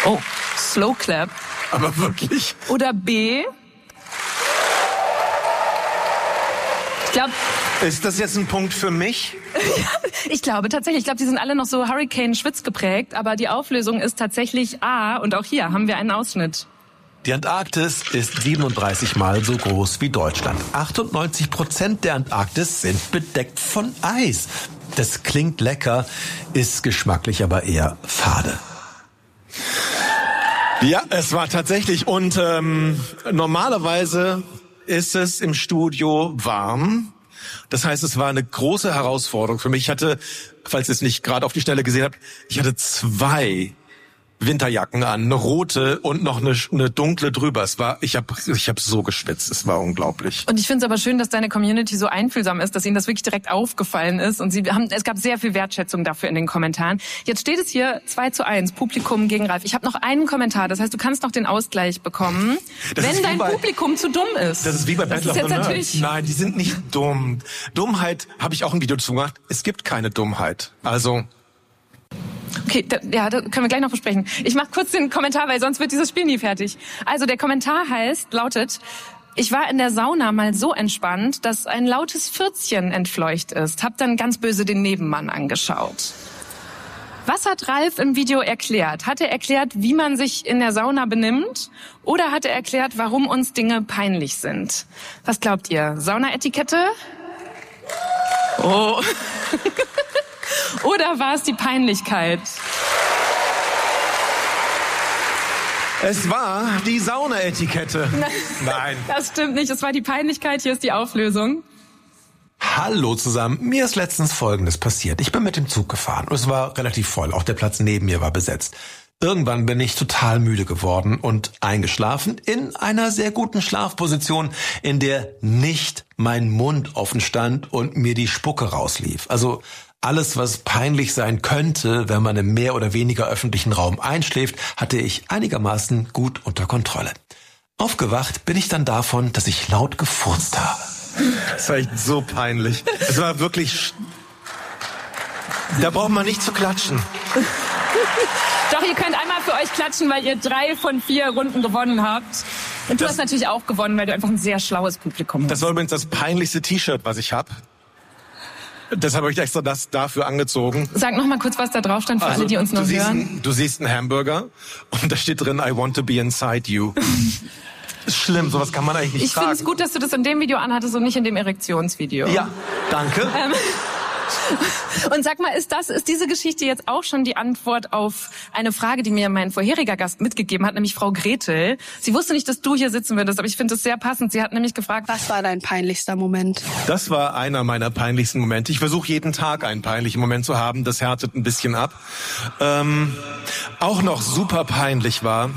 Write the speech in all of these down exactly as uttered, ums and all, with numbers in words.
Oh, Slow Clap. Aber wirklich? Oder B. Ich glaube... Ist das jetzt ein Punkt für mich? Ich glaube tatsächlich. Ich glaube, die sind alle noch so Hurricane-Schwitz geprägt. Aber die Auflösung ist tatsächlich A. Und auch hier haben wir einen Ausschnitt. Die Antarktis ist siebenunddreißig Mal so groß wie Deutschland. achtundneunzig Prozent der Antarktis sind bedeckt von Eis. Das klingt lecker, ist geschmacklich aber eher fade. Ja, es war tatsächlich. Und ähm, normalerweise ist es im Studio warm. Das heißt, es war eine große Herausforderung für mich. Ich hatte, falls ihr es nicht gerade auf die Schnelle gesehen habt, ich hatte zwei Winterjacken an, eine rote und noch eine, eine dunkle drüber. Es war, ich habe, ich habe so geschwitzt. Es war unglaublich. Und ich finde es aber schön, dass deine Community so einfühlsam ist, dass ihnen das wirklich direkt aufgefallen ist. Und sie haben, es gab sehr viel Wertschätzung dafür in den Kommentaren. Jetzt steht es hier zwei zu eins, Publikum gegen Ralf. Ich habe noch einen Kommentar. Das heißt, du kannst noch den Ausgleich bekommen, das wenn dein bei, Publikum zu dumm ist. Das ist wie bei Battle of the Nerds. Nein, die sind nicht dumm. Dummheit, habe ich auch ein Video dazu gemacht. Es gibt keine Dummheit. Also Okay, da, ja, da können wir gleich noch besprechen. Ich mache kurz den Kommentar, weil sonst wird dieses Spiel nie fertig. Also der Kommentar heißt, lautet: Ich war in der Sauna mal so entspannt, dass ein lautes Pfürzchen entfleucht ist. Hab dann ganz böse den Nebenmann angeschaut. Was hat Ralf im Video erklärt? Hat er erklärt, wie man sich in der Sauna benimmt? Oder hat er erklärt, warum uns Dinge peinlich sind? Was glaubt ihr? Saunaetikette? Oh... Oder war es die Peinlichkeit? Es war die Saunaetikette. Nein. Das stimmt nicht. Es war die Peinlichkeit. Hier ist die Auflösung. Hallo zusammen. Mir ist letztens Folgendes passiert. Ich bin mit dem Zug gefahren und es war relativ voll. Auch der Platz neben mir war besetzt. Irgendwann bin ich total müde geworden und eingeschlafen in einer sehr guten Schlafposition, in der nicht mein Mund offen stand und mir die Spucke rauslief. Also alles, was peinlich sein könnte, wenn man im mehr oder weniger öffentlichen Raum einschläft, hatte ich einigermaßen gut unter Kontrolle. Aufgewacht bin ich dann davon, dass ich laut gefurzt habe. Das war echt so peinlich. Es war wirklich... Da braucht man nicht zu klatschen. Doch, ihr könnt einmal für euch klatschen, weil ihr drei von vier Runden gewonnen habt. Und du das, hast natürlich auch gewonnen, weil du einfach ein sehr schlaues Publikum hast. Das war übrigens das peinlichste T-Shirt, was ich habe. Deshalb habe ich extra das dafür angezogen. Sag noch mal kurz, was da drauf stand für also, alle, die uns noch du hören. Siehst, du siehst einen Hamburger und da steht drin, I want to be inside you. Ist schlimm, sowas kann man eigentlich nicht ich tragen. Ich finde es gut, dass du das in dem Video anhattest und nicht in dem Erektionsvideo. Ja, danke. Ähm, und sag mal, ist das, ist diese Geschichte jetzt auch schon die Antwort auf eine Frage, die mir mein vorheriger Gast mitgegeben hat, nämlich Frau Gretel. Sie wusste nicht, dass du hier sitzen würdest, aber ich finde es sehr passend. Sie hat nämlich gefragt, was war dein peinlichster Moment? Das war einer meiner peinlichsten Momente. Ich versuche jeden Tag einen peinlichen Moment zu haben. Das härtet ein bisschen ab. Ähm, auch noch super peinlich war,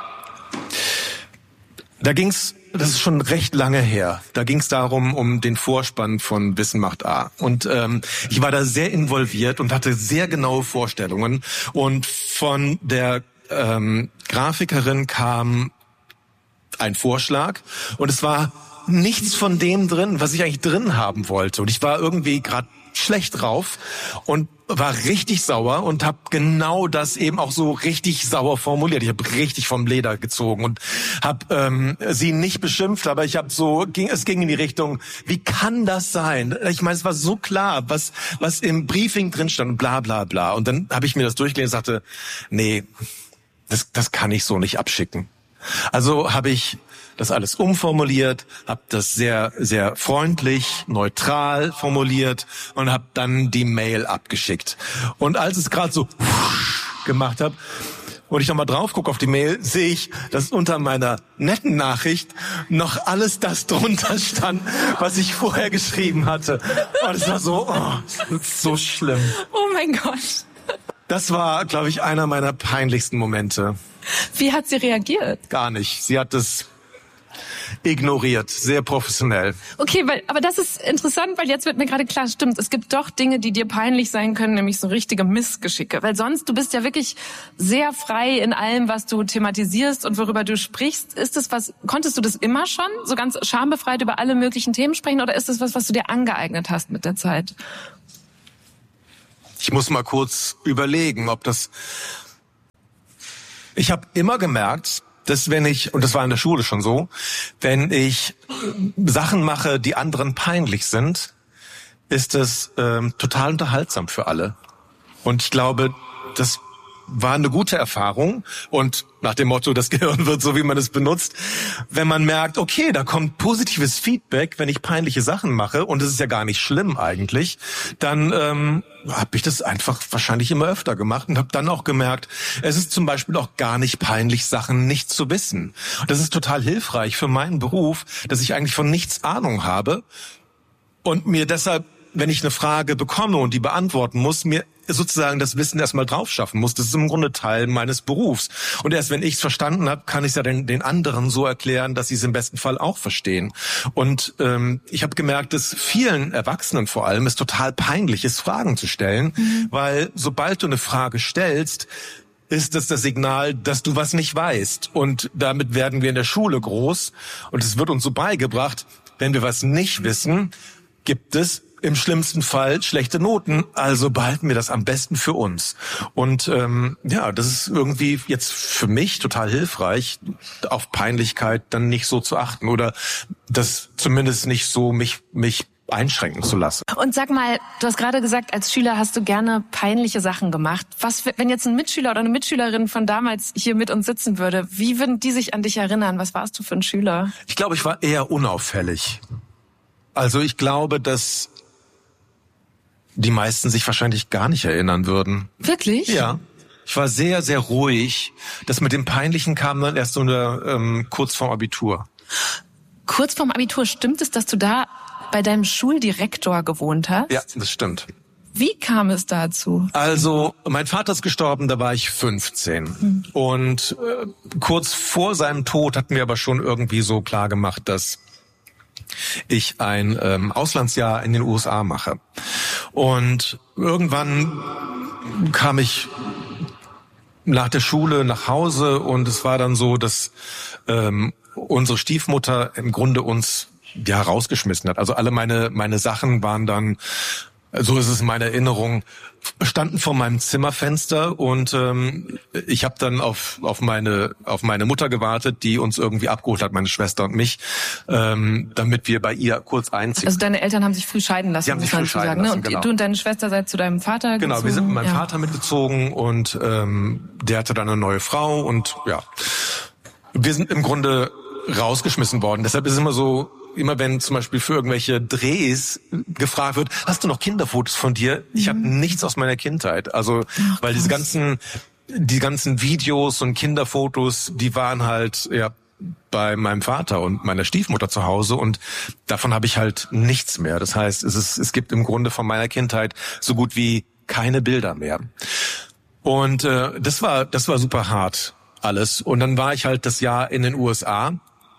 da ging's, das ist schon recht lange her, da ging's darum, um den Vorspann von Wissen macht A. Und ähm, ich war da sehr involviert und hatte sehr genaue Vorstellungen. Und von der ähm, Grafikerin kam ein Vorschlag und es war nichts von dem drin, was ich eigentlich drin haben wollte. Und ich war irgendwie gerade schlecht drauf und war richtig sauer und habe genau das eben auch so richtig sauer formuliert. Ich habe richtig vom Leder gezogen und habe ähm, sie nicht beschimpft, aber ich habe so ging es ging in die Richtung, wie kann das sein? Ich meine, es war so klar, was was im Briefing drin stand und bla bla bla. Und dann habe ich mir das durchgelesen und sagte, nee, das das kann ich so nicht abschicken. Also habe ich das alles umformuliert, habe das sehr, sehr freundlich, neutral formuliert und habe dann die Mail abgeschickt. Und als es gerade so gemacht habe und ich nochmal drauf gucke auf die Mail, sehe ich, dass unter meiner netten Nachricht noch alles das drunter stand, was ich vorher geschrieben hatte. Und es war so, oh, das ist so schlimm. Oh mein Gott. Das war, glaube ich, einer meiner peinlichsten Momente. Wie hat sie reagiert? Gar nicht. Sie hat es ignoriert, sehr professionell. Okay, weil, aber das ist interessant, weil jetzt wird mir gerade klar, stimmt, es gibt doch Dinge, die dir peinlich sein können, nämlich so richtige Missgeschicke. Weil sonst, du bist ja wirklich sehr frei in allem, was du thematisierst und worüber du sprichst. Ist das was, konntest du das immer schon, so ganz schambefreit über alle möglichen Themen sprechen, oder ist das was, was du dir angeeignet hast mit der Zeit? Ich muss mal kurz überlegen, ob das... Ich habe immer gemerkt, dass wenn ich, und das war in der Schule schon so, wenn ich Sachen mache, die anderen peinlich sind, ist es ähm, total unterhaltsam für alle. Und ich glaube, das war eine gute Erfahrung. Und nach dem Motto, das Gehirn wird so, wie man es benutzt, wenn man merkt, okay, da kommt positives Feedback, wenn ich peinliche Sachen mache, und das ist ja gar nicht schlimm eigentlich, dann ähm, habe ich das einfach wahrscheinlich immer öfter gemacht und habe dann auch gemerkt, es ist zum Beispiel auch gar nicht peinlich, Sachen nicht zu wissen. Und das ist total hilfreich für meinen Beruf, dass ich eigentlich von nichts Ahnung habe und mir deshalb, wenn ich eine Frage bekomme und die beantworten muss, mir sozusagen das Wissen erstmal drauf schaffen muss. Das ist im Grunde Teil meines Berufs. Und erst wenn ich es verstanden habe, kann ich es ja den, den anderen so erklären, dass sie es im besten Fall auch verstehen. Und ähm, ich habe gemerkt, dass vielen Erwachsenen vor allem es total peinlich ist, Fragen zu stellen, mhm. weil sobald du eine Frage stellst, ist das das Signal, dass du was nicht weißt. Und damit werden wir in der Schule groß. Und es wird uns so beigebracht, wenn wir was nicht wissen, gibt es im schlimmsten Fall schlechte Noten, also behalten wir das am besten für uns. Und ähm, ja, das ist irgendwie jetzt für mich total hilfreich, auf Peinlichkeit dann nicht so zu achten oder das zumindest nicht so mich mich einschränken zu lassen. Und sag mal, du hast gerade gesagt, als Schüler hast du gerne peinliche Sachen gemacht. Was, wenn jetzt ein Mitschüler oder eine Mitschülerin von damals hier mit uns sitzen würde, wie würden die sich an dich erinnern? Was warst du für ein Schüler? Ich glaube, ich war eher unauffällig. Also ich glaube, dass die meisten sich wahrscheinlich gar nicht erinnern würden. Wirklich? Ja. Ich war sehr, sehr ruhig. Das mit dem Peinlichen kam dann erst so eine, ähm, kurz vorm Abitur. Kurz vorm Abitur, stimmt es, dass du da bei deinem Schuldirektor gewohnt hast? Ja, das stimmt. Wie kam es dazu? Also, mein Vater ist gestorben, da war ich fünfzehn. Hm. Und äh, kurz vor seinem Tod hatten wir aber schon irgendwie so klar gemacht, dass ich ein ähm, Auslandsjahr in den U S A mache. Und irgendwann kam ich nach der Schule nach Hause und es war dann so, dass ähm, unsere Stiefmutter im Grunde uns ja rausgeschmissen hat. Also alle meine meine Sachen waren dann, so ist es in meiner Erinnerung, standen vor meinem Zimmerfenster und ähm, ich habe dann auf auf meine auf meine Mutter gewartet, die uns irgendwie abgeholt hat, meine Schwester und mich, ähm, damit wir bei ihr kurz einziehen. Also deine Eltern haben sich früh scheiden lassen, die haben sich früh scheiden sagen, lassen, ne? Und genau. Du und deine Schwester seid zu deinem Vater gezogen? Genau, wir sind mit meinem ja. Vater mitgezogen und ähm, der hatte dann eine neue Frau und ja, wir sind im Grunde rausgeschmissen worden. Deshalb ist es immer so, immer wenn zum Beispiel für irgendwelche Drehs gefragt wird, hast du noch Kinderfotos von dir? Ich habe nichts aus meiner Kindheit. Also, Ach, weil diese ganzen, die ganzen Videos und Kinderfotos, die waren halt, ja, bei meinem Vater und meiner Stiefmutter zu Hause und davon habe ich halt nichts mehr. Das heißt, es ist, es gibt im Grunde von meiner Kindheit so gut wie keine Bilder mehr. Und äh, das war, das war super hart alles. Und dann war ich halt das Jahr in den U S A.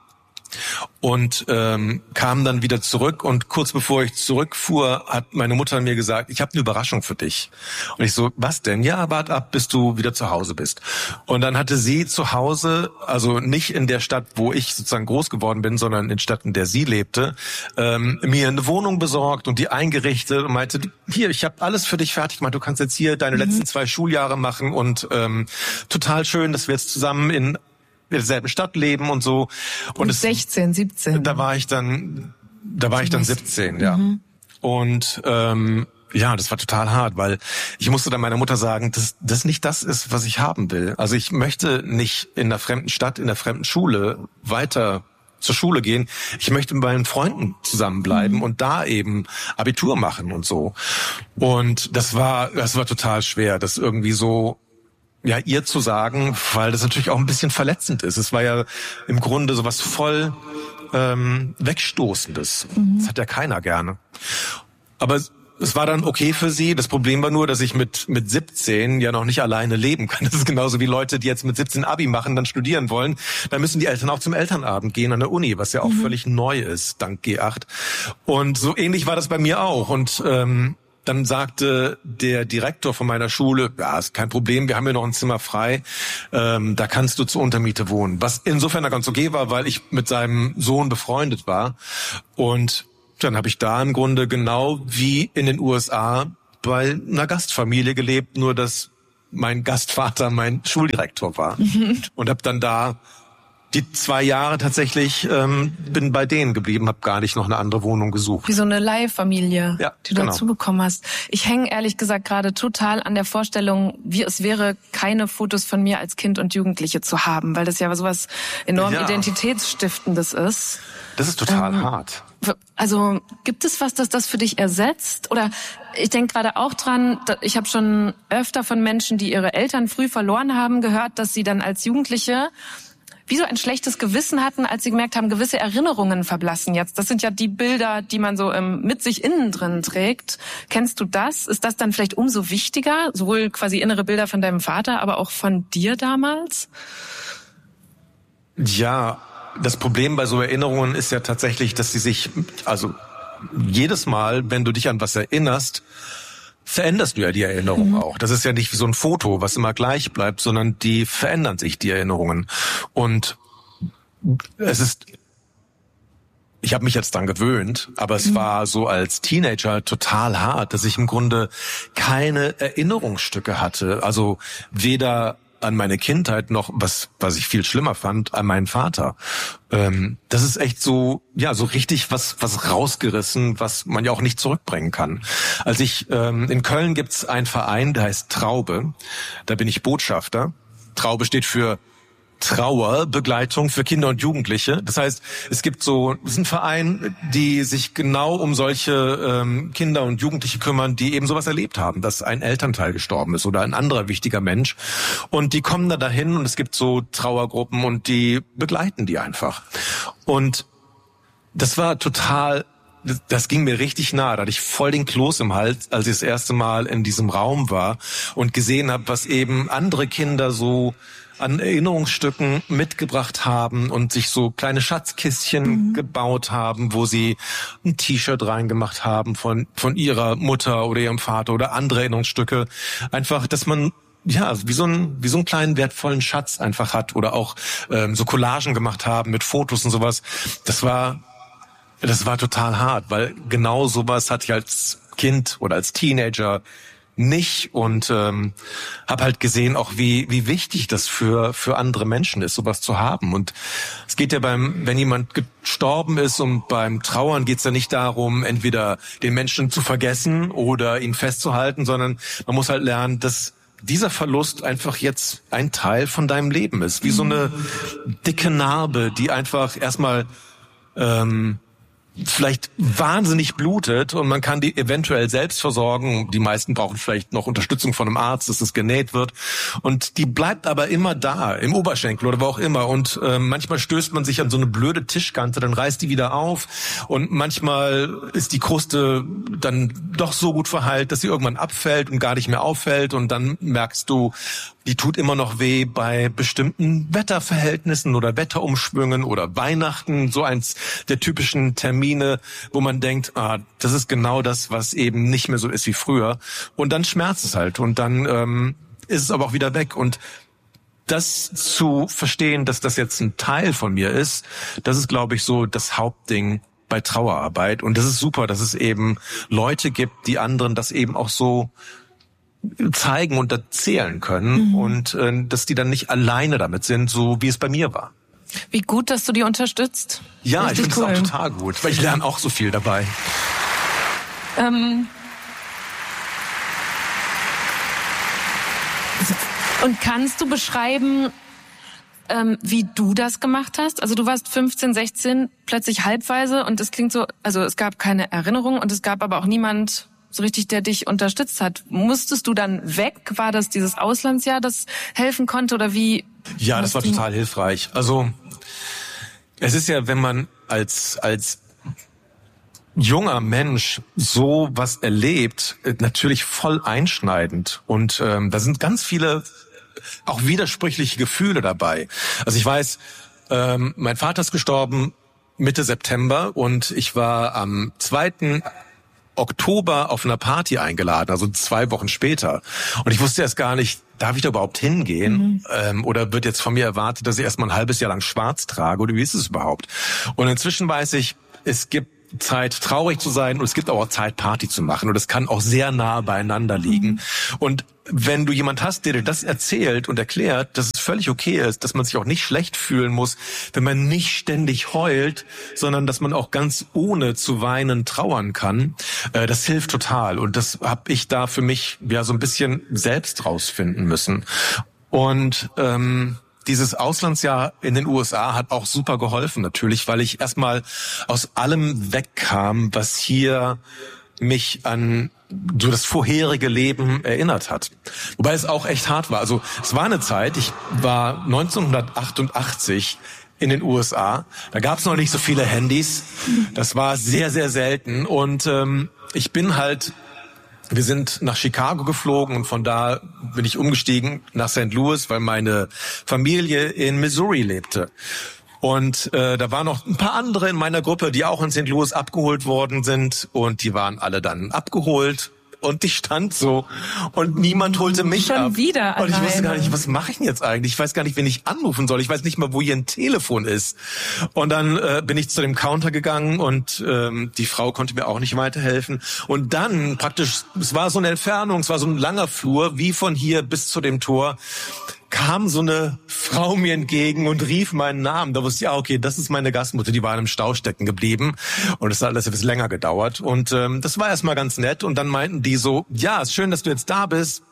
Und ähm, kam dann wieder zurück und kurz bevor ich zurückfuhr, hat meine Mutter mir gesagt, ich habe eine Überraschung für dich. Und ich so, was denn? Ja, wart ab, bis du wieder zu Hause bist. Und dann hatte sie zu Hause, also nicht in der Stadt, wo ich sozusagen groß geworden bin, sondern in der Stadt, in der sie lebte, ähm, mir eine Wohnung besorgt und die eingerichtet und meinte, hier, ich habe alles für dich fertig gemacht, du kannst jetzt hier deine mhm. letzten zwei Schuljahre machen und ähm, total schön, dass wir jetzt zusammen in in derselben Stadt leben und so. Und es, sechzehn, siebzehn. Da war ich dann, da war ich dann siebzehn, ja. Mhm. Und ähm, ja, das war total hart, weil ich musste dann meiner Mutter sagen, dass das nicht das ist, was ich haben will. Also ich möchte nicht in einer fremden Stadt, in einer fremden Schule weiter zur Schule gehen. Ich möchte mit meinen Freunden zusammenbleiben mhm. und da eben Abitur machen und so. Und das war, das war total schwer, das irgendwie so ja, ihr zu sagen, weil das natürlich auch ein bisschen verletzend ist. Es war ja im Grunde sowas voll ähm, Wegstoßendes. Mhm. Das hat ja keiner gerne. Aber es war dann okay für sie. Das Problem war nur, dass ich mit mit siebzehn ja noch nicht alleine leben kann. Das ist genauso wie Leute, die jetzt mit siebzehn Abi machen, dann studieren wollen. Da müssen die Eltern auch zum Elternabend gehen an der Uni, was ja auch mhm. völlig neu ist, dank G acht. Und so ähnlich war das bei mir auch. Und ähm, dann sagte der Direktor von meiner Schule, ja, ist kein Problem, wir haben hier noch ein Zimmer frei, ähm, da kannst du zur Untermiete wohnen. Was insofern ganz okay war, weil ich mit seinem Sohn befreundet war. Und dann habe ich da im Grunde genau wie in den U S A bei einer Gastfamilie gelebt, nur dass mein Gastvater mein Schuldirektor war. Mhm. Und habe dann da die zwei Jahre tatsächlich ähm, bin bei denen geblieben, habe gar nicht noch eine andere Wohnung gesucht. Wie so eine Leihfamilie, ja, die du genau. dazu bekommen hast. Ich hänge ehrlich gesagt gerade total an der Vorstellung, wie es wäre, keine Fotos von mir als Kind und Jugendliche zu haben, weil das ja sowas enorm ja. Identitätsstiftendes ist. Das ist total ähm, hart. Also gibt es was, das das für dich ersetzt? Oder ich denke gerade auch dran, ich habe schon öfter von Menschen, die ihre Eltern früh verloren haben, gehört, dass sie dann als Jugendliche wie so ein schlechtes Gewissen hatten, als sie gemerkt haben, gewisse Erinnerungen verblassen jetzt. Das sind ja die Bilder, die man so ähm, mit sich innen drin trägt. Kennst du das? Ist das dann vielleicht umso wichtiger? Sowohl quasi innere Bilder von deinem Vater, aber auch von dir damals? Ja, das Problem bei so Erinnerungen ist ja tatsächlich, dass sie sich, also jedes Mal, wenn du dich an was erinnerst, veränderst du ja die Erinnerung mhm. auch. Das ist ja nicht wie so ein Foto, was immer gleich bleibt, sondern die verändern sich, die Erinnerungen. Und es ist, ich habe mich jetzt dran gewöhnt, aber es mhm. war so als Teenager total hart, dass ich im Grunde keine Erinnerungsstücke hatte. Also weder an meine Kindheit noch, was was ich viel schlimmer fand, an meinen Vater. Ähm, das ist echt so, ja, so richtig was was rausgerissen, was man ja auch nicht zurückbringen kann. Als ich ähm, in Köln gibt's einen Verein, der heißt Traube. Da bin ich Botschafter. Traube steht für Trauerbegleitung für Kinder und Jugendliche. Das heißt, es gibt so, es ist ein Verein, die sich genau um solche ähm, Kinder und Jugendliche kümmern, die eben sowas erlebt haben, dass ein Elternteil gestorben ist oder ein anderer wichtiger Mensch. Und die kommen da dahin und es gibt so Trauergruppen und die begleiten die einfach. Und das war total, das, das ging mir richtig nah. Da hatte ich voll den Kloß im Hals, als ich das erste Mal in diesem Raum war und gesehen habe, was eben andere Kinder so an Erinnerungsstücken mitgebracht haben und sich so kleine Schatzkistchen mhm. gebaut haben, wo sie ein T-Shirt reingemacht haben von von ihrer Mutter oder ihrem Vater oder andere Erinnerungsstücke. Einfach, dass man ja wie so ein wie so einen kleinen wertvollen Schatz einfach hat oder auch ähm, so Collagen gemacht haben mit Fotos und sowas. Das war das war total hart, weil genau sowas hatte ich als Kind oder als Teenager nicht und ähm, habe halt gesehen auch wie wie wichtig das für für andere Menschen ist, sowas zu haben. Und es geht ja beim, wenn jemand gestorben ist und beim Trauern geht's ja nicht darum, entweder den Menschen zu vergessen oder ihn festzuhalten, sondern man muss halt lernen, dass dieser Verlust einfach jetzt ein Teil von deinem Leben ist, wie so eine dicke Narbe, die einfach erstmal ähm, vielleicht wahnsinnig blutet und man kann die eventuell selbst versorgen. Die meisten brauchen vielleicht noch Unterstützung von einem Arzt, dass es genäht wird. Und die bleibt aber immer da, im Oberschenkel oder wo auch immer. Und äh, manchmal stößt man sich an so eine blöde Tischkante, dann reißt die wieder auf. Und manchmal ist die Kruste dann doch so gut verheilt, dass sie irgendwann abfällt und gar nicht mehr auffällt. Und dann merkst du, die tut immer noch weh bei bestimmten Wetterverhältnissen oder Wetterumschwüngen oder Weihnachten, so eins der typischen Termine, wo man denkt, ah, das ist genau das, was eben nicht mehr so ist wie früher. Und dann schmerzt es halt und dann ähm, ist es aber auch wieder weg. Und das zu verstehen, dass das jetzt ein Teil von mir ist, das ist, glaube ich, so das Hauptding bei Trauerarbeit. Und das ist super, dass es eben Leute gibt, die anderen das eben auch so zeigen und erzählen können mhm. und äh, dass die dann nicht alleine damit sind, so wie es bei mir war. Wie gut, dass du die unterstützt. Ja, Richtig ich finde es cool. auch total gut, weil ich lerne auch so viel dabei. Ähm und kannst du beschreiben, ähm, wie du das gemacht hast? Also du warst fünfzehn, sechzehn, plötzlich halbweise und es klingt so, also es gab keine Erinnerung und es gab aber auch niemand so richtig, der dich unterstützt hat. Musstest du dann weg? War das dieses Auslandsjahr, das helfen konnte oder wie? Ja, das war total hilfreich. Also es ist ja, wenn man als als junger Mensch so was erlebt, natürlich voll einschneidend. Und ähm, da sind ganz viele auch widersprüchliche Gefühle dabei. Also ich weiß, ähm, mein Vater ist gestorben Mitte September und ich war am zweiten Oktober auf einer Party eingeladen, also zwei Wochen später. Und ich wusste erst gar nicht, darf ich da überhaupt hingehen? Mhm. Ähm, oder wird jetzt von mir erwartet, dass ich erstmal ein halbes Jahr lang schwarz trage? Oder wie ist es überhaupt? Und inzwischen weiß ich, es gibt Zeit, traurig zu sein und es gibt auch Zeit, Party zu machen. Und es kann auch sehr nah beieinander liegen. Und wenn du jemand hast, der dir das erzählt und erklärt, dass es völlig okay ist, dass man sich auch nicht schlecht fühlen muss, wenn man nicht ständig heult, sondern dass man auch ganz ohne zu weinen trauern kann, äh, das hilft total. Und das habe ich da für mich ja so ein bisschen selbst rausfinden müssen. Und ähm, dieses Auslandsjahr in den U S A hat auch super geholfen natürlich, weil ich erstmal aus allem wegkam, was hier mich an so das vorherige Leben erinnert hat. Wobei es auch echt hart war. Also es war eine Zeit, ich war neunzehnhundertachtundachtzig in den U S A. Da gab es noch nicht so viele Handys. Das war sehr, sehr selten. Und ähm, ich bin halt, wir sind nach Chicago geflogen und von da bin ich umgestiegen nach Saint Louis, weil meine Familie in Missouri lebte. Und äh, da waren noch ein paar andere in meiner Gruppe, die auch in Saint Louis abgeholt worden sind. Und die waren alle dann abgeholt. Und ich stand so und niemand holte mich Schon ab. wieder und ich alleine. wusste gar nicht, was mache ich denn jetzt eigentlich? Ich weiß gar nicht, wen ich anrufen soll. Ich weiß nicht mal, wo hier ein Telefon ist. Und dann äh, bin ich zu dem Counter gegangen und ähm, die Frau konnte mir auch nicht weiterhelfen. Und dann praktisch, es war so eine Entfernung, es war so ein langer Flur, wie von hier bis zu dem Tor, kam so eine Frau mir entgegen und rief meinen Namen. Da wusste ich, ja, okay, das ist meine Gastmutter, die war in einem Stau stecken geblieben. Und es hat alles etwas länger gedauert. Und ähm, das war erstmal ganz nett. Und dann meinten die so, ja, ist schön, dass du jetzt da bist.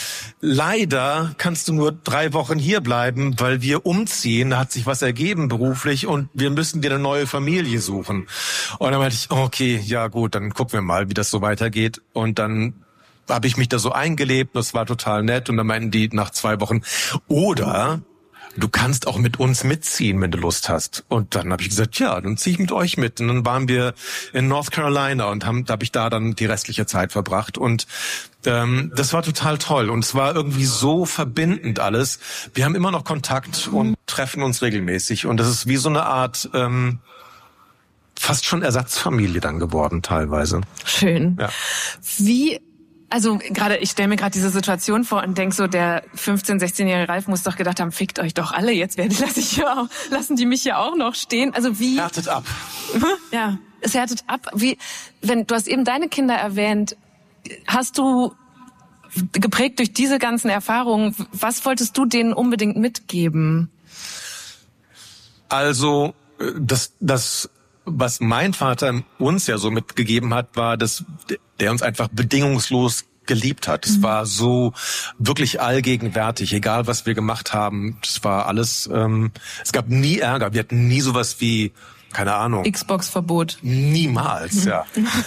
Leider kannst du nur drei Wochen hier bleiben, weil wir umziehen. Da hat sich was ergeben beruflich und wir müssen dir eine neue Familie suchen. Und dann meinte ich, okay, ja gut, dann gucken wir mal, wie das so weitergeht. Und dann habe ich mich da so eingelebt, das war total nett. Und dann meinten die nach zwei Wochen, oder du kannst auch mit uns mitziehen, wenn du Lust hast. Und dann habe ich gesagt, ja, dann ziehe ich mit euch mit. Und dann waren wir in North Carolina und haben, da habe ich da dann die restliche Zeit verbracht. Und ähm, das war total toll. Und es war irgendwie so verbindend alles. Wir haben immer noch Kontakt und treffen uns regelmäßig. Und das ist wie so eine Art ähm, fast schon Ersatzfamilie dann geworden teilweise. Schön. Ja. Wie Also gerade, ich stelle mir gerade diese Situation vor und denk so, der fünfzehn-, sechzehnjährige Ralf muss doch gedacht haben, fickt euch doch alle, jetzt werde lass ich hier auch, lassen die mich hier auch noch stehen. Also wie... Härtet ab. Ja, es härtet ab. Wie, wenn du hast eben deine Kinder erwähnt, hast du geprägt durch diese ganzen Erfahrungen, was wolltest du denen unbedingt mitgeben? Also, das, das, was mein Vater uns ja so mitgegeben hat, war, dass der uns einfach bedingungslos geliebt hat. Es mhm. war so wirklich allgegenwärtig, egal was wir gemacht haben. Es war alles, ähm, es gab nie Ärger. Wir hatten nie sowas wie, keine Ahnung. Xbox-Verbot. Niemals, mhm. ja.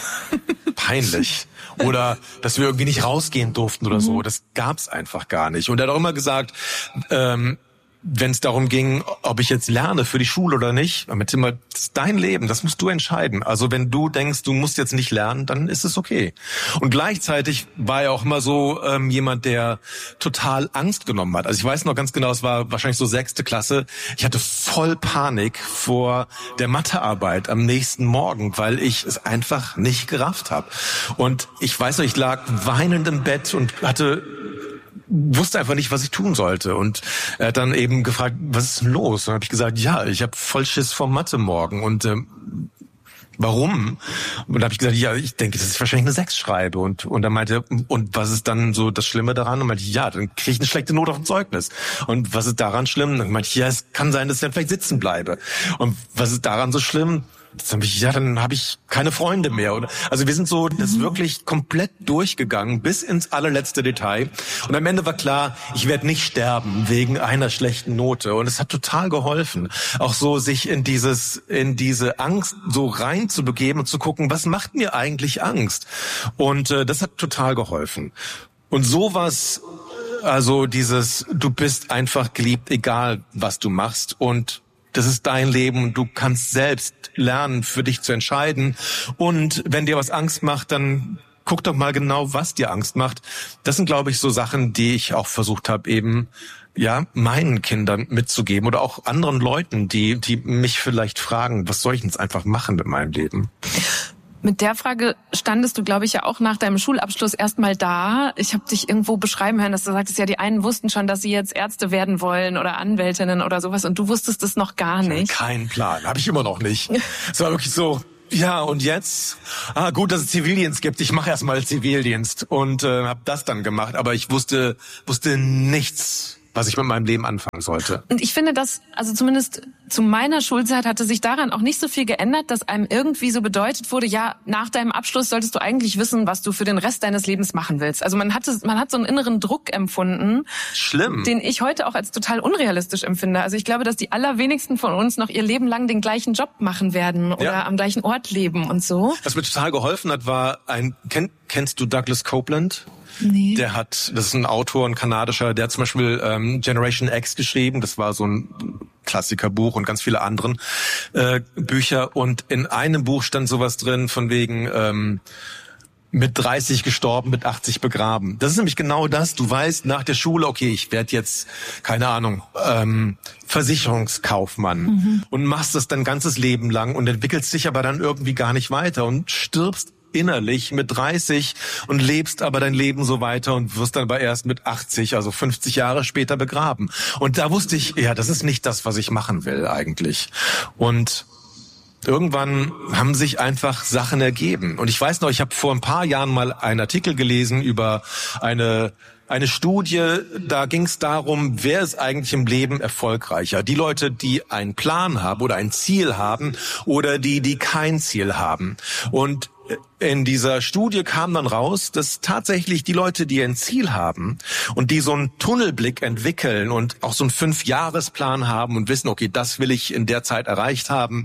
Peinlich. Oder dass wir irgendwie nicht rausgehen durften oder mhm. so. Das gab's einfach gar nicht. Und er hat auch immer gesagt, ähm, wenn es darum ging, ob ich jetzt lerne für die Schule oder nicht, damit immer, das ist dein Leben, das musst du entscheiden. Also wenn du denkst, du musst jetzt nicht lernen, dann ist es okay. Und gleichzeitig war er auch immer so ähm, jemand, der total Angst genommen hat. Also ich weiß noch ganz genau, es war wahrscheinlich so sechste Klasse. Ich hatte voll Panik vor der Mathearbeit am nächsten Morgen, weil ich es einfach nicht gerafft habe. Und ich weiß noch, ich lag weinend im Bett und hatte wusste einfach nicht, was ich tun sollte. Und er hat dann eben gefragt, was ist denn los? Und dann habe ich gesagt, ja, ich habe voll Schiss vor Mathe morgen. Und ähm, warum? Und dann habe ich gesagt, ja, ich denke, dass ich wahrscheinlich eine sechs schreibe. Und und dann meinte er, und was ist dann so das Schlimme daran? Und meinte ich, ja, dann kriege ich eine schlechte Note auf dem Zeugnis. Und was ist daran schlimm? Dann meinte ich, ja, es kann sein, dass ich dann vielleicht sitzen bleibe. Und was ist daran so schlimm? Dann hab ich, ja, dann habe ich keine Freunde mehr. Oder? Also wir sind so das mhm. wirklich komplett durchgegangen, bis ins allerletzte Detail. Und am Ende war klar, ich werde nicht sterben wegen einer schlechten Note. Und es hat total geholfen, auch so sich in dieses, in diese Angst so reinzubegeben und zu gucken, was macht mir eigentlich Angst? Und äh, das hat total geholfen. Und sowas, also dieses, du bist einfach geliebt, egal was du machst. Und das ist dein Leben und du kannst selbst lernen, für dich zu entscheiden. Und wenn dir was Angst macht, dann guck doch mal genau, was dir Angst macht. Das sind, glaube ich, so Sachen, die ich auch versucht habe, eben ja meinen Kindern mitzugeben oder auch anderen Leuten, die die mich vielleicht fragen, was soll ich denn jetzt einfach machen mit meinem Leben? Mit der Frage standest du, glaube ich, ja auch nach deinem Schulabschluss erstmal da. Ich habe dich irgendwo beschreiben hören, dass du sagtest, ja, die einen wussten schon, dass sie jetzt Ärzte werden wollen oder Anwältinnen oder sowas und du wusstest es noch gar nicht. Keinen Plan, habe ich immer noch nicht. Es war wirklich so, Ja, und jetzt? Ah, gut, dass es Zivildienst gibt. Ich mache erstmal Zivildienst und äh, habe das dann gemacht. Aber ich wusste wusste nichts, was ich mit meinem Leben anfangen sollte. Und ich finde, dass, also zumindest zu meiner Schulzeit hatte sich daran auch nicht so viel geändert, dass einem irgendwie so bedeutet wurde, ja, nach deinem Abschluss solltest du eigentlich wissen, was du für den Rest deines Lebens machen willst. Also man hatte, man hat so einen inneren Druck empfunden. Schlimm. Den ich heute auch als total unrealistisch empfinde. Also ich glaube, dass die allerwenigsten von uns noch ihr Leben lang den gleichen Job machen werden oder ja. am gleichen Ort leben und so. Was mir total geholfen hat, war ein, kenn, kennst du Douglas Copeland? Nee. Der hat, das ist ein Autor, ein kanadischer, der hat zum Beispiel ähm, Generation X geschrieben. Das war so ein Klassikerbuch und ganz viele anderen äh, Bücher. Und in einem Buch stand sowas drin von wegen ähm, mit dreißig gestorben, mit achtzig begraben. Das ist nämlich genau das. Du weißt nach der Schule, okay, ich werde jetzt, keine Ahnung, ähm, Versicherungskaufmann mhm. und machst das dein ganzes Leben lang und entwickelst dich aber dann irgendwie gar nicht weiter und stirbst innerlich mit dreißig und lebst aber dein Leben so weiter und wirst dann aber erst mit achtzig, also fünfzig Jahre später begraben. Und da wusste ich, ja, das ist nicht das, was ich machen will eigentlich. Und irgendwann haben sich einfach Sachen ergeben. Und ich weiß noch, ich habe vor ein paar Jahren mal einen Artikel gelesen über eine eine Studie, da ging es darum, wer ist eigentlich im Leben erfolgreicher? Die Leute, die einen Plan haben oder ein Ziel haben oder die, die kein Ziel haben. Und in dieser Studie kam dann raus, dass tatsächlich die Leute, die ein Ziel haben und die so einen Tunnelblick entwickeln und auch so einen Fünfjahresplan haben und wissen, okay, das will ich in der Zeit erreicht haben,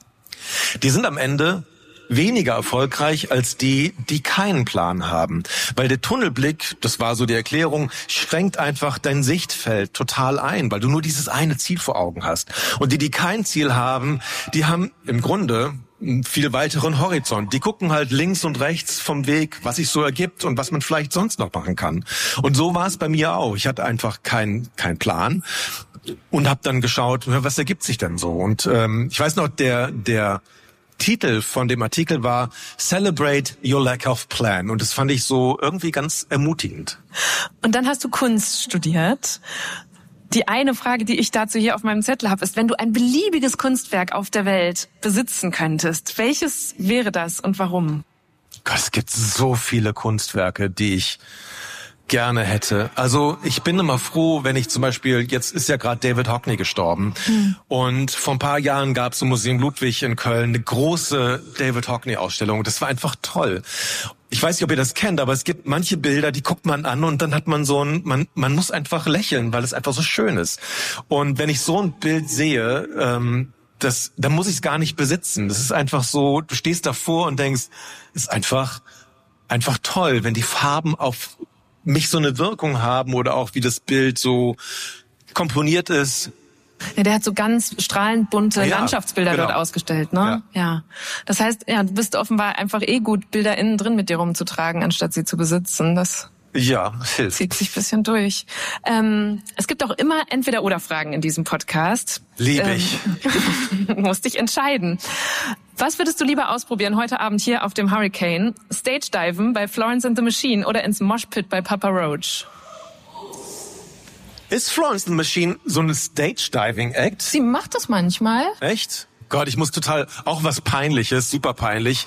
die sind am Ende weniger erfolgreich als die, die keinen Plan haben. Weil der Tunnelblick, das war so die Erklärung, schränkt einfach dein Sichtfeld total ein, weil du nur dieses eine Ziel vor Augen hast. Und die, die kein Ziel haben, die haben im Grunde einen viel weiteren Horizont. Die gucken halt links und rechts vom Weg, was sich so ergibt und was man vielleicht sonst noch machen kann. Und so war es bei mir auch. Ich hatte einfach keinen keinen Plan und habe dann geschaut, was ergibt sich denn so. Und ähm, ich weiß noch, der der Titel von dem Artikel war Celebrate Your Lack of Plan. Und das fand ich so irgendwie ganz ermutigend. Und dann hast du Kunst studiert. Die eine Frage, die ich dazu hier auf meinem Zettel habe, ist, wenn du ein beliebiges Kunstwerk auf der Welt besitzen könntest, welches wäre das und warum? Gott, es gibt so viele Kunstwerke, die ich gerne hätte. Also ich bin immer froh, wenn ich zum Beispiel, jetzt ist ja gerade David Hockney gestorben hm. und vor ein paar Jahren gab es im Museum Ludwig in Köln eine große David Hockney-Ausstellung. Das war einfach toll. Ich weiß nicht, ob ihr das kennt, aber es gibt manche Bilder, die guckt man an und dann hat man so ein, man man muss einfach lächeln, weil es einfach so schön ist. Und wenn ich so ein Bild sehe, ähm, das, dann muss ich es gar nicht besitzen. Das ist einfach so, du stehst davor und denkst, ist einfach einfach toll, wenn die Farben auf mich so eine Wirkung haben oder auch wie das Bild so komponiert ist. Ja, der hat so ganz strahlend bunte ja, Landschaftsbilder genau. dort ausgestellt, ne? Ja. ja. Das heißt, ja, du bist offenbar einfach eh gut, Bilder innen drin mit dir rumzutragen, anstatt sie zu besitzen. Das ja, hilft. Zieht sich ein bisschen durch. Ähm, es gibt auch immer Entweder-Oder-Fragen in diesem Podcast. Liebe ich. Ähm, musst dich entscheiden. Was würdest du lieber ausprobieren heute Abend hier auf dem Hurricane? Stage-Diven bei Florence and the Machine oder ins Moshpit bei Papa Roach? Ist Florence and the Machine so eine Stage-Diving-Act? Sie macht das manchmal. Echt? Gott, ich muss total, auch was Peinliches, super peinlich.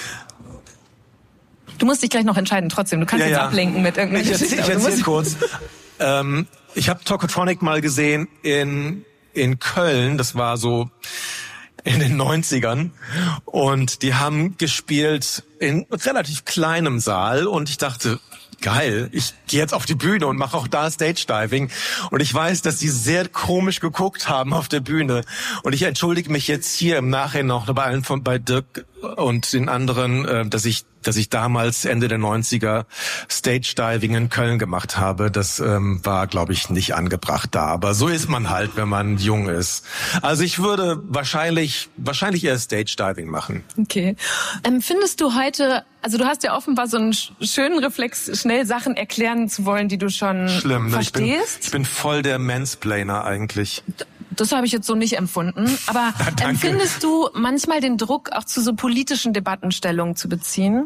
Du musst dich gleich noch entscheiden, trotzdem. Du kannst ja, jetzt ja. ablenken mit irgendeiner Ich Geschichte. erzähl, ich erzähl kurz. ähm, ich habe Tokotronic mal gesehen in in Köln. Das war so in den neunzigern. Und die haben gespielt in relativ kleinem Saal. Und ich dachte, geil, ich gehe jetzt auf die Bühne und mache auch da Stage-Diving. Und ich weiß, dass die sehr komisch geguckt haben auf der Bühne. Und ich entschuldige mich jetzt hier im Nachhinein noch bei allen von bei Dirk und den anderen, dass ich dass ich damals Ende der neunziger Stage-Diving in Köln gemacht habe. Das ähm, war, glaube ich, nicht angebracht da. Aber so ist man halt, wenn man jung ist. Also ich würde wahrscheinlich wahrscheinlich eher Stage-Diving machen. Okay. Ähm, findest du heute, also du hast ja offenbar so einen schönen Reflex, schnell Sachen erklären zu wollen, die du schon Schlimm, ne? verstehst? Ich bin, ich bin voll der Mansplainer eigentlich. Das habe ich jetzt so nicht empfunden. Aber Na, empfindest du manchmal den Druck, auch zu so politischen Debatten Stellung zu beziehen?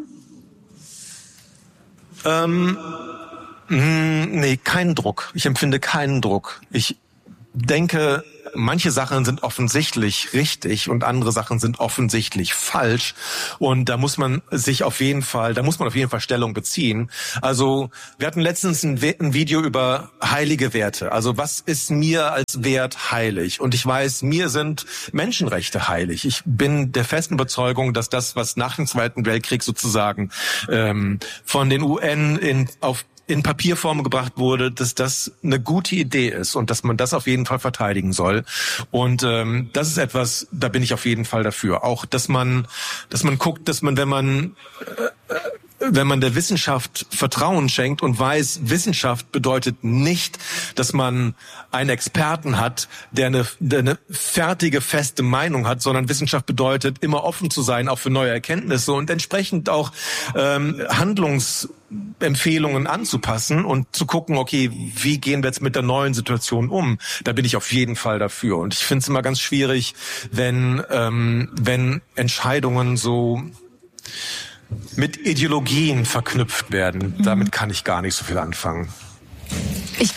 Ähm, mh, nee, keinen Druck. Ich empfinde keinen Druck. Ich denke, manche Sachen sind offensichtlich richtig und andere Sachen sind offensichtlich falsch. Und da muss man sich auf jeden Fall, da muss man auf jeden Fall Stellung beziehen. Also wir hatten letztens ein, ein Video über heilige Werte. Also was ist mir als Wert heilig? Und ich weiß, mir sind Menschenrechte heilig. Ich bin der festen Überzeugung, dass das, was nach dem Zweiten Weltkrieg sozusagen ähm, von den U N in auf in Papierform gebracht wurde, dass das eine gute Idee ist und dass man das auf jeden Fall verteidigen soll. Und ähm, das ist etwas, da bin ich auf jeden Fall dafür. Auch, dass man, dass man guckt, dass man, wenn man äh, wenn man der Wissenschaft Vertrauen schenkt und weiß, Wissenschaft bedeutet nicht, dass man einen Experten hat, der eine, der eine fertige, feste Meinung hat, sondern Wissenschaft bedeutet, immer offen zu sein, auch für neue Erkenntnisse und entsprechend auch ähm, Handlungsempfehlungen anzupassen und zu gucken, okay, wie gehen wir jetzt mit der neuen Situation um? Da bin ich auf jeden Fall dafür. Und ich finde es immer ganz schwierig, wenn ähm, wenn Entscheidungen so mit Ideologien verknüpft werden. Mhm. Damit kann ich gar nicht so viel anfangen. Ich,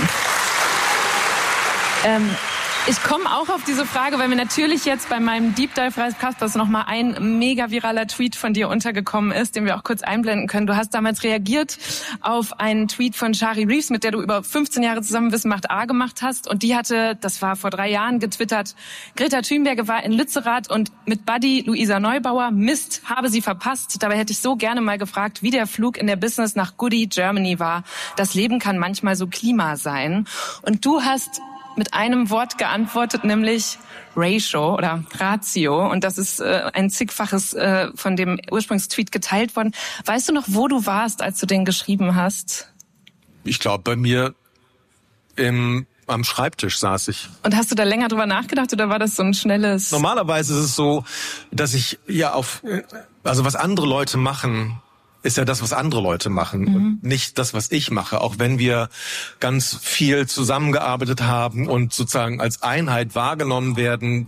ähm, ich komme auch auf diese Frage, weil mir natürlich jetzt bei meinem Deep Dive Ralf Kaspers nochmal ein mega viraler Tweet von dir untergekommen ist, den wir auch kurz einblenden können. Du hast damals reagiert auf einen Tweet von Shari Reeves, mit der du über fünfzehn Jahre zusammen Wissen macht A gemacht hast. Und die hatte, das war vor drei Jahren, getwittert, Greta Thunberg war in Lützerath und mit Buddy Luisa Neubauer, Mist, habe sie verpasst. Dabei hätte ich so gerne mal gefragt, wie der Flug in der Business nach Goody Germany war. Das Leben kann manchmal so Klima sein. Und du hast mit einem Wort geantwortet, nämlich Ratio oder Ratio. Und das ist äh, ein zigfaches äh, von dem Ursprungstweet geteilt worden. Weißt du noch, wo du warst, als du den geschrieben hast? Ich glaube, bei mir im, am Schreibtisch saß ich. Und hast du da länger drüber nachgedacht oder war das so ein schnelles... Normalerweise ist es so, dass ich ja auf, also was andere Leute machen, ist ja das, was andere Leute machen mhm. und nicht das, was ich mache. Auch wenn wir ganz viel zusammengearbeitet haben und sozusagen als Einheit wahrgenommen werden,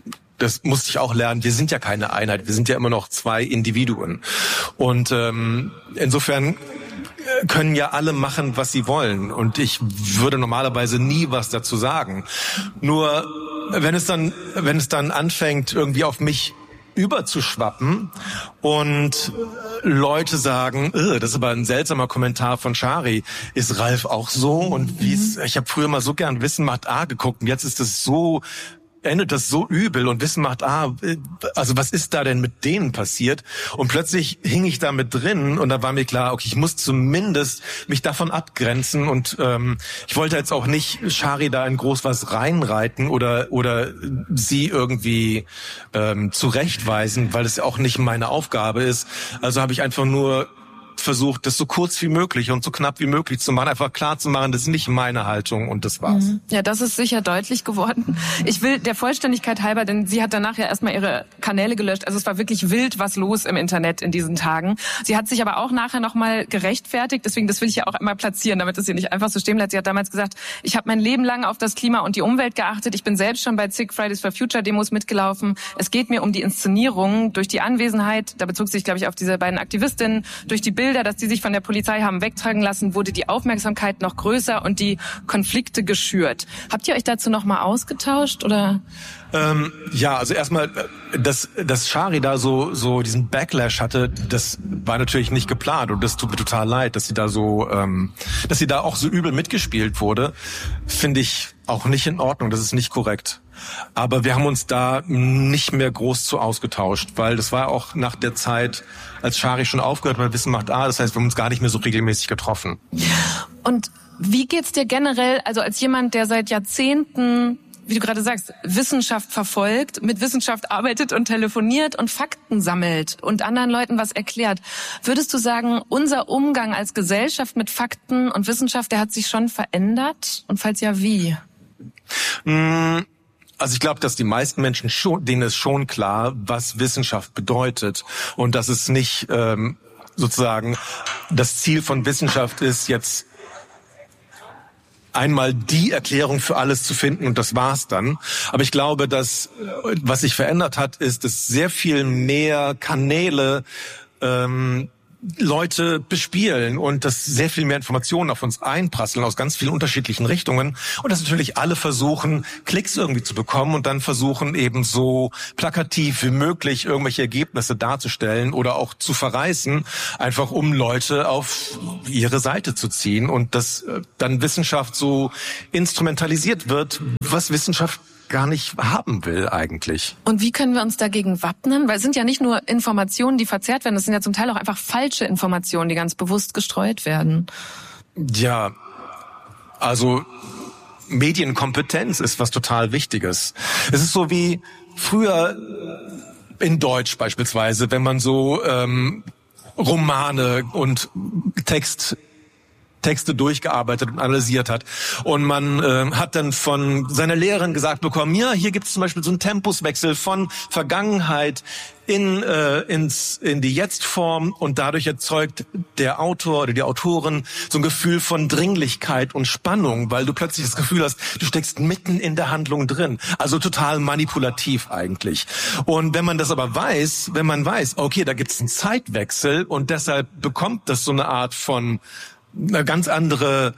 das musste ich auch lernen, wir sind ja keine Einheit, wir sind ja immer noch zwei Individuen. Und ähm, insofern können ja alle machen, was sie wollen. Und ich würde normalerweise nie was dazu sagen. Nur wenn es dann, wenn es dann anfängt, irgendwie auf mich überzuschwappen und Leute sagen, das ist aber ein seltsamer Kommentar von Shari, ist Ralf auch so? Und wie ist, ich habe früher mal so gern Wissen macht A geguckt und jetzt ist das so, endet das so übel und Wissen macht A, also was ist da denn mit denen passiert? Und plötzlich hing ich da mit drin und da war mir klar, okay, ich muss zumindest mich davon abgrenzen und ähm, ich wollte jetzt auch nicht Shari da in groß was reinreiten oder oder sie irgendwie ähm, zurechtweisen, weil es ja auch nicht meine Aufgabe ist. Also habe ich einfach nur versucht, das so kurz wie möglich und so knapp wie möglich zu machen, einfach klar zu machen, das ist nicht meine Haltung und das war's. Ja, das ist sicher deutlich geworden. Ich will der Vollständigkeit halber, denn sie hat danach ja erstmal ihre Kanäle gelöscht, also es war wirklich wild was los im Internet in diesen Tagen. Sie hat sich aber auch nachher nochmal gerechtfertigt, deswegen, das will ich ja auch einmal platzieren, damit es hier nicht einfach so stehen bleibt. Sie hat damals gesagt, ich habe mein Leben lang auf das Klima und die Umwelt geachtet, ich bin selbst schon bei zig Fridays for Future Demos mitgelaufen. Es geht mir um die Inszenierung durch die Anwesenheit, da bezog sich, glaube ich, auf diese beiden Aktivistinnen, durch die Bilder, dass die sich von der Polizei haben wegtragen lassen, wurde die Aufmerksamkeit noch größer und die Konflikte geschürt. Habt ihr euch dazu noch mal ausgetauscht oder? Ähm, ja, also erstmal, dass, dass Shari da so, so diesen Backlash hatte, das war natürlich nicht geplant und das tut mir total leid, dass sie da so, ähm, dass sie da auch so übel mitgespielt wurde, finde ich auch nicht in Ordnung, das ist nicht korrekt. Aber wir haben uns da nicht mehr groß zu ausgetauscht, weil das war auch nach der Zeit, als Shari schon aufgehört bei Wissen macht A, das heißt, wir haben uns gar nicht mehr so regelmäßig getroffen. Und wie geht's dir generell, also als jemand, der seit Jahrzehnten, wie du gerade sagst, Wissenschaft verfolgt, mit Wissenschaft arbeitet und telefoniert und Fakten sammelt und anderen Leuten was erklärt. Würdest du sagen, unser Umgang als Gesellschaft mit Fakten und Wissenschaft, der hat sich schon verändert? Und falls ja, wie? Also ich glaube, dass die meisten Menschen schon, denen ist schon klar, was Wissenschaft bedeutet und dass es nicht ähm, sozusagen das Ziel von Wissenschaft ist, jetzt einmal die Erklärung für alles zu finden und das war's dann. Aber ich glaube, dass was sich verändert hat, ist, dass sehr viel mehr Kanäle ähm, Leute bespielen und dass sehr viel mehr Informationen auf uns einprasseln aus ganz vielen unterschiedlichen Richtungen und dass natürlich alle versuchen, Klicks irgendwie zu bekommen und dann versuchen eben so plakativ wie möglich irgendwelche Ergebnisse darzustellen oder auch zu verreißen, einfach um Leute auf ihre Seite zu ziehen und dass dann Wissenschaft so instrumentalisiert wird, was Wissenschaft gar nicht haben will eigentlich. Und wie können wir uns dagegen wappnen? Weil es sind ja nicht nur Informationen, die verzerrt werden, es sind ja zum Teil auch einfach falsche Informationen, die ganz bewusst gestreut werden. Ja, also Medienkompetenz ist was total Wichtiges. Es ist so wie früher in Deutsch beispielsweise, wenn man so ähm, Romane und Text Texte durchgearbeitet und analysiert hat. Und man äh, hat dann von seiner Lehrerin gesagt bekommen, ja, hier gibt es zum Beispiel so einen Tempuswechsel von Vergangenheit in äh, ins in die Jetztform und dadurch erzeugt der Autor oder die Autorin so ein Gefühl von Dringlichkeit und Spannung, weil du plötzlich das Gefühl hast, du steckst mitten in der Handlung drin. Also total manipulativ eigentlich. Und wenn man das aber weiß, wenn man weiß, okay, da gibt es einen Zeitwechsel und deshalb bekommt das so eine Art von eine ganz andere,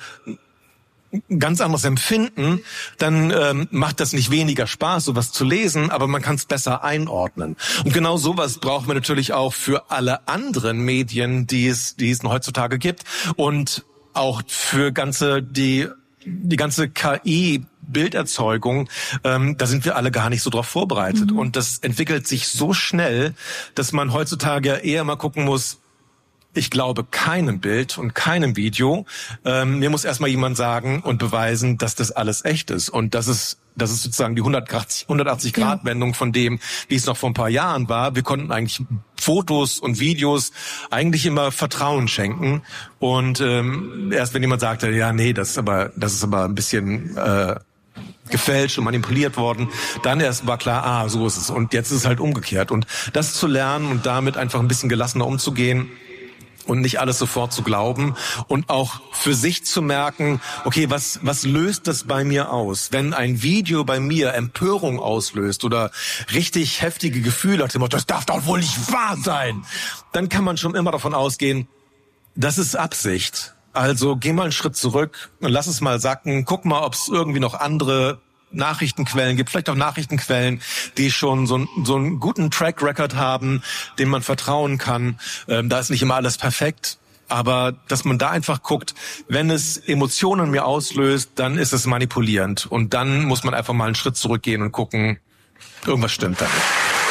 ganz anderes Empfinden, dann ähm, macht das nicht weniger Spaß, sowas zu lesen, aber man kann es besser einordnen. Und genau sowas braucht man natürlich auch für alle anderen Medien, die es, die es heutzutage gibt und auch für ganze die die ganze K I Bilderzeugung, ähm, da sind wir alle gar nicht so drauf vorbereitet. Mhm. Und das entwickelt sich so schnell, dass man heutzutage eher mal gucken muss, ich glaube keinem Bild und keinem Video. Ähm, mir muss erstmal jemand sagen und beweisen, dass das alles echt ist. Und das ist, das ist sozusagen die hundertachtzig Grad Wendung von dem, wie es noch vor ein paar Jahren war. Wir konnten eigentlich Fotos und Videos eigentlich immer Vertrauen schenken. Und ähm, erst wenn jemand sagte, ja, nee, das ist aber, das ist aber ein bisschen äh, gefälscht und manipuliert worden, dann erst war klar, ah, so ist es. Und jetzt ist es halt umgekehrt. Und das zu lernen und damit einfach ein bisschen gelassener umzugehen, und nicht alles sofort zu glauben und auch für sich zu merken, okay, was was löst das bei mir aus? Wenn ein Video bei mir Empörung auslöst oder richtig heftige Gefühle hat, das darf doch wohl nicht wahr sein, dann kann man schon immer davon ausgehen, das ist Absicht. Also geh mal einen Schritt zurück und lass es mal sacken, guck mal, ob es irgendwie noch andere Nachrichtenquellen gibt, vielleicht auch Nachrichtenquellen, die schon so, so einen guten Track Record haben, dem man vertrauen kann. Ähm, da ist nicht immer alles perfekt, aber dass man da einfach guckt, wenn es Emotionen in mir auslöst, dann ist es manipulierend und dann muss man einfach mal einen Schritt zurückgehen und gucken, irgendwas stimmt damit.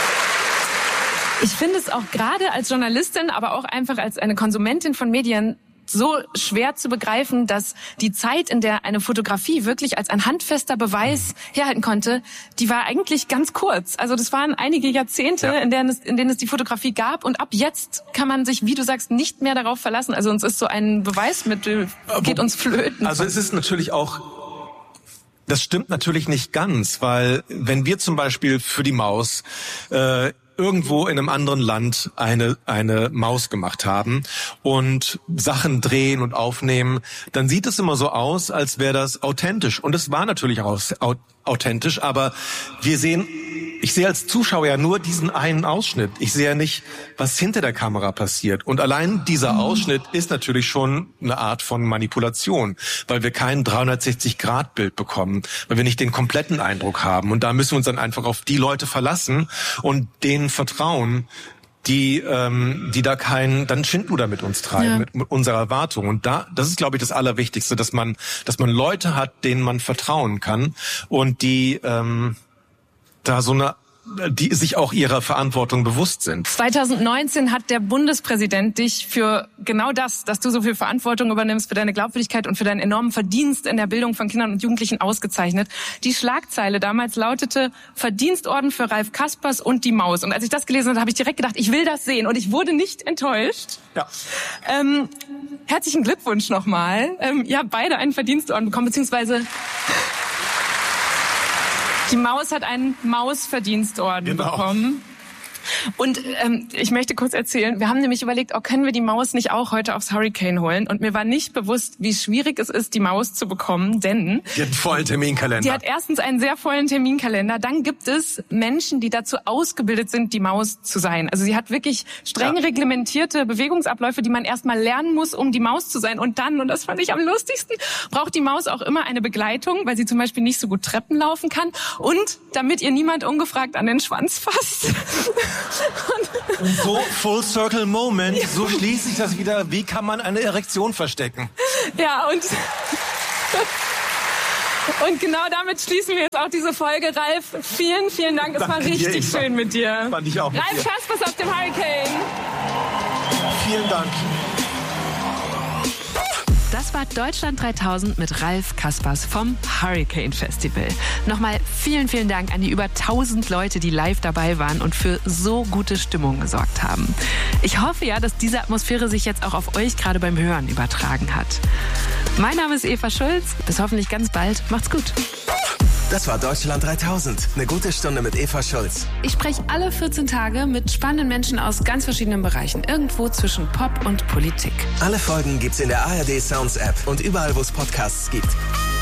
Ich finde es auch gerade als Journalistin, aber auch einfach als eine Konsumentin von Medien so schwer zu begreifen, dass die Zeit, in der eine Fotografie wirklich als ein handfester Beweis herhalten konnte, die war eigentlich ganz kurz. Also das waren einige Jahrzehnte, ja. in denen es, in denen es die Fotografie gab und ab jetzt kann man sich, wie du sagst, nicht mehr darauf verlassen. Also uns ist so ein Beweismittel, geht uns flöten. Also es ist natürlich auch, das stimmt natürlich nicht ganz, weil wenn wir zum Beispiel für die Maus äh, irgendwo in einem anderen Land eine eine Maus gemacht haben und Sachen drehen und aufnehmen, dann sieht es immer so aus, als wäre das authentisch. Und es war natürlich auch authentisch, aber wir sehen, ich sehe als Zuschauer ja nur diesen einen Ausschnitt. Ich sehe ja nicht, was hinter der Kamera passiert. Und allein dieser Ausschnitt ist natürlich schon eine Art von Manipulation, weil wir kein dreihundertsechzig Grad Bild bekommen, weil wir nicht den kompletten Eindruck haben. Und da müssen wir uns dann einfach auf die Leute verlassen und denen vertrauen, die ähm, die da keinen dann Schindluder mit uns treiben, ja. mit, mit unserer Erwartung. Und da, das ist, glaube ich, das Allerwichtigste, dass man dass man Leute hat, denen man vertrauen kann und die ähm, da so eine, die sich auch ihrer Verantwortung bewusst sind. zwanzig neunzehn hat der Bundespräsident dich für genau das, dass du so viel Verantwortung übernimmst, für deine Glaubwürdigkeit und für deinen enormen Verdienst in der Bildung von Kindern und Jugendlichen ausgezeichnet. Die Schlagzeile damals lautete Verdienstorden für Ralf Kaspers und die Maus. Und als ich das gelesen habe, habe ich direkt gedacht, ich will das sehen. Und ich wurde nicht enttäuscht. Ja. Ähm, herzlichen Glückwunsch nochmal. Ähm, ihr habt beide einen Verdienstorden bekommen, beziehungsweise die Maus hat einen Mausverdienstorden genau. bekommen. Und ähm, ich möchte kurz erzählen, wir haben nämlich überlegt, oh, können wir die Maus nicht auch heute aufs Hurricane holen? Und mir war nicht bewusst, wie schwierig es ist, die Maus zu bekommen, denn... Die hat einen vollen Terminkalender. Die hat erstens einen sehr vollen Terminkalender. Dann gibt es Menschen, die dazu ausgebildet sind, die Maus zu sein. Also sie hat wirklich streng ja. reglementierte Bewegungsabläufe, die man erstmal lernen muss, um die Maus zu sein. Und dann, und das fand ich am lustigsten, braucht die Maus auch immer eine Begleitung, weil sie zum Beispiel nicht so gut Treppen laufen kann. Und damit ihr niemand ungefragt an den Schwanz fasst. Und, und so, Full Circle Moment, ja. so schließt sich das wieder. Wie kann man eine Erektion verstecken? Ja, und... Und genau damit schließen wir jetzt auch diese Folge. Ralf, vielen, vielen Dank. Es war richtig dir, schön mit dir. Fand ich auch mit Ralf Kaspers auf dem Hurricane. Vielen Dank. Das war Deutschland dreitausend mit Ralf Kaspers vom Hurricane Festival. Nochmal vielen, vielen Dank an die über tausend Leute, die live dabei waren und für so gute Stimmung gesorgt haben. Ich hoffe ja, dass diese Atmosphäre sich jetzt auch auf euch gerade beim Hören übertragen hat. Mein Name ist Eva Schulz. Bis hoffentlich ganz bald. Macht's gut. Das war Deutschland dreitausend. Eine gute Stunde mit Eva Schulz. Ich spreche alle vierzehn Tage mit spannenden Menschen aus ganz verschiedenen Bereichen. Irgendwo zwischen Pop und Politik. Alle Folgen gibt's in der A R D Sounds App und überall, wo es Podcasts gibt.